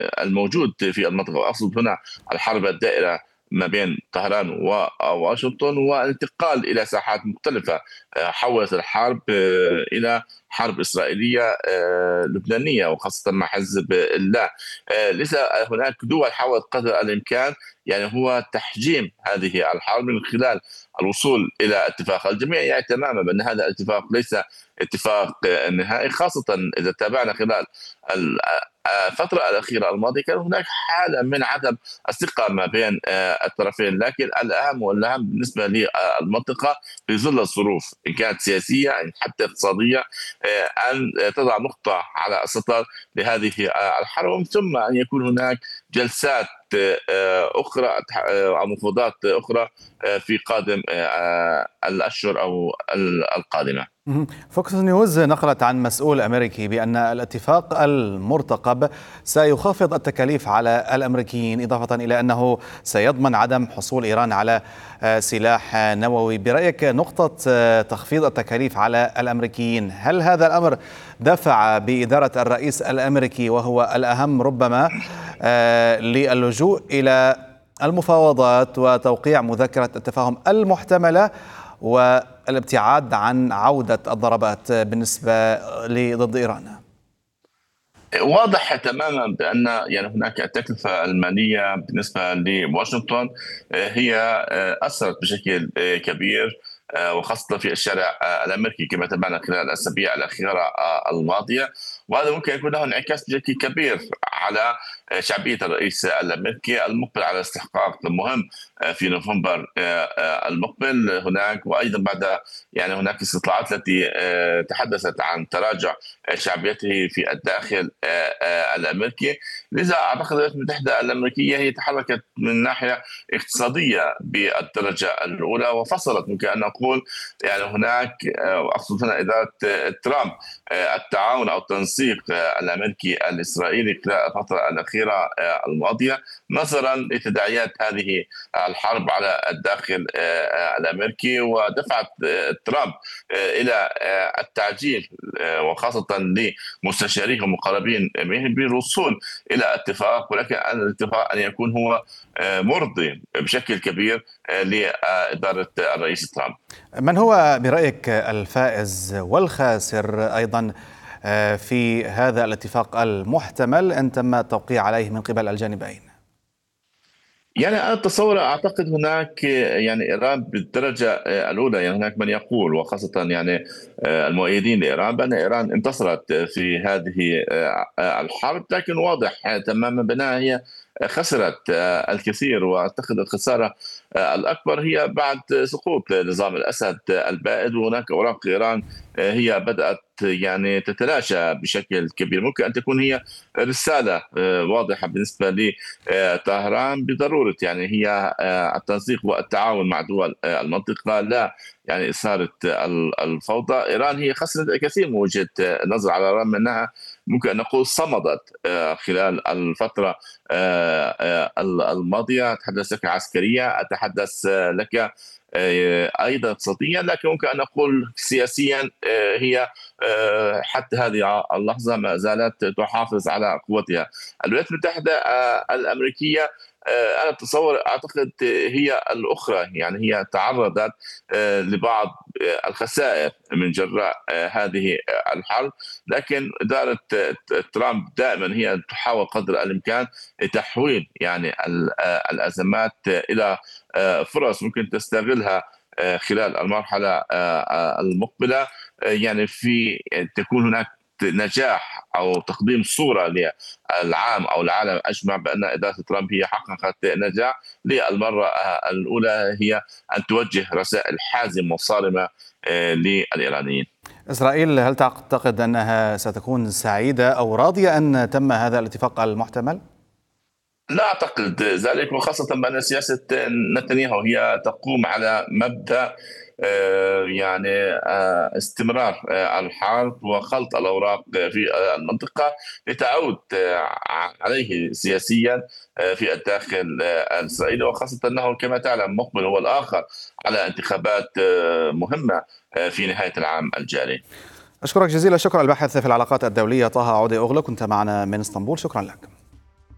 الموجود في المنطقة، وأقصد هنا الحرب الدائرة ما بين طهران وواشنطن، والانتقال إلى ساحات مختلفة حولت الحرب إلى حرب إسرائيلية لبنانية، وخاصة مع حزب الله. لذا هناك دول حاولت قدر الإمكان يعني هو تحجيم هذه الحرب من خلال الوصول إلى اتفاق. الجميع يعي تماما بأن هذا الاتفاق ليس اتفاق نهائي، خاصة إذا تابعنا خلال الفترة الأخيرة الماضية كان هناك حالة من عدم الثقة ما بين الطرفين، لكن الأهم والأهم بالنسبة للمنطقة في ظل الظروف إن كانت سياسية إن حتى اقتصادية أن تضع نقطة على السطر لهذه الحرب، ثم أن يكون هناك جلسات أخرى أو مفاوضات أخرى في قادم الأشهر أو القادمة. فوكس نيوز نقلت عن مسؤول أمريكي بأن الاتفاق المرتقب سيخفض التكاليف على الأمريكيين، إضافة إلى أنه سيضمن عدم حصول إيران على سلاح نووي. برأيك نقطة تخفيض التكاليف على الأمريكيين، هل هذا الأمر دفع بإدارة الرئيس الأمريكي وهو الأهم ربما للجوء إلى المفاوضات وتوقيع مذكرة التفاهم المحتملة والابتعاد عن عودة الضربات بالنسبة ضد إيران؟ واضح تماما بأن يعني هناك التكلفة المالية بالنسبة لواشنطن هي أثرت بشكل كبير، وخاصة في الشارع الأمريكي كما تابعنا خلال الأسابيع الأخيرة الماضية، وهذا ممكن يكون له انعكاس بشكل كبير على شعبية الرئيس الأمريكي المقبل على استحقاق مهم في نوفمبر المقبل هناك. وأيضا بعد يعني هناك استطلاعات التي تحدثت عن تراجع شعبيته في الداخل الأمريكي. لذا أعتقد الولايات المتحدة الأمريكية هي تحركت من ناحية اقتصادية بالدرجة الأولى، وفصلت ممكن أن نقول يعني هناك، وأقصد هنا إدارة ترامب، التعاون أو التنسيق الأمريكي الإسرائيلي خلال الفترة الأخيرة الماضية نظرا لتداعيات هذه الحرب على الداخل الأمريكي، ودفعت ترامب إلى التعجيل وخاصة لمستشاريه ومقربين منه بالوصول إلى اتفاق، ولكن الاتفاق أن يكون هو مرضي بشكل كبير لإدارة الرئيس ترامب. من هو برأيك الفائز والخاسر أيضا في هذا الاتفاق المحتمل أن تم التوقيع عليه من قبل الجانبين؟ يعني أنا أتصور أعتقد هناك يعني إيران بالدرجة الأولى، يعني هناك من يقول وخاصة يعني المؤيدين لإيران بأن إيران انتصرت في هذه الحرب، لكن واضح تماما بأنها هي خسرت الكثير، وأعتقد الخسارة الأكبر هي بعد سقوط نظام الأسد البائد، وهناك أوراق إيران هي بدأت يعني تتلاشى بشكل كبير. ممكن أن تكون هي رسالة واضحة بالنسبة لطهران بضرورة يعني هي التنسيق والتعاون مع دول المنطقة، لا يعني إثارة الفوضى. إيران هي خسرت الكثير من وجهة نظر، على الرغم من أنها ممكن أن نقول صمدت خلال الفترة الماضية. أتحدث لك عسكريا، أتحدث لك ايضا اقتصاديا، لكن ممكن ان نقول سياسيا هي حتى هذه اللحظه ما زالت تحافظ على قوتها. الولايات المتحده الامريكيه انا اتصور اعتقد هي الاخرى، يعني هي تعرضت لبعض الخسائر من جراء هذه الحرب، لكن اداره ترامب دائما هي تحاول قدر الامكان تحويل يعني الازمات الى فرص ممكن تستغلها خلال المرحله المقبله، يعني في تكون هناك نجاح او تقديم صوره للعام او العالم اجمع بان اداره ترامب هي حققت نجاح للمره الاولى، هي ان توجه رسائل حازمه وصارمه للايرانيين. إسرائيل هل تعتقد أنها ستكون سعيدة أو راضية أن تم هذا الاتفاق المحتمل؟ لا أعتقد ذلك، وخاصة بأن سياسة نتنياهو هي تقوم على مبدأ يعني استمرار الحرب وخلط الأوراق في المنطقة لتعود عليه سياسيا في الداخل الإسرائيلي، وخاصة أنه كما تعلم مقبل هو الآخر على انتخابات مهمة في نهاية العام الجاري. أشكرك جزيل الشكر الباحث في العلاقات الدولية طه عودي أغلو، كنت معنا من اسطنبول، شكرا لك.